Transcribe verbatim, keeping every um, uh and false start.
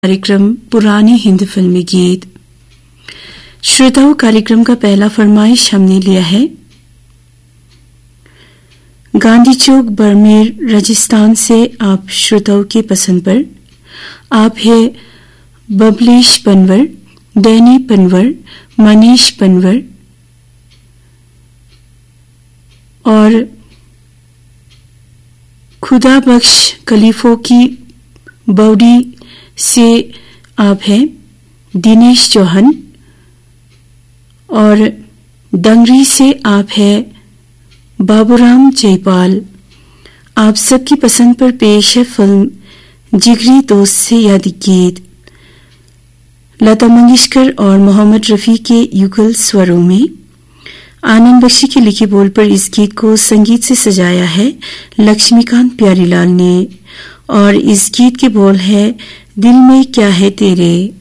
कार्यक्रम पुरानी हिंदी फिल्मी गीत। श्रोताओं, कार्यक्रम का पहला फरमाइश हमने लिया है गांधी चौक बरमेर राजस्थान से। आप श्रोताओं की पसंद पर आप है बबलेश पनवर, डैनी पनवर, मनीष पनवर और खुदा बख्श कलीफों की बौड़ी से आप हैं दिनेश चौहान और डंगरी से आप है बाबूराम जयपाल। आप सबकी पसंद पर पेश है फिल्म जिगरी दोस्त से याद गीत, लता मंगेशकर और मोहम्मद रफी के युगल स्वरों में। आनंद बख्शी के लिखे बोल पर इस गीत को संगीत से सजाया है लक्ष्मीकांत प्यारीलाल ने और इस गीत के बोल है दिल में क्या है तेरे।